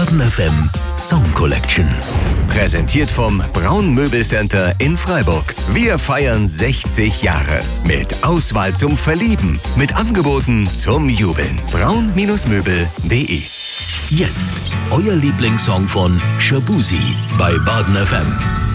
Baden FM Song Collection. Präsentiert vom Braun Möbelcenter in Freiburg. Wir feiern 60 Jahre. Mit Auswahl zum Verlieben. Mit Angeboten zum Jubeln. braun-möbel.de. Jetzt euer Lieblingssong von Shaboozey bei Baden FM.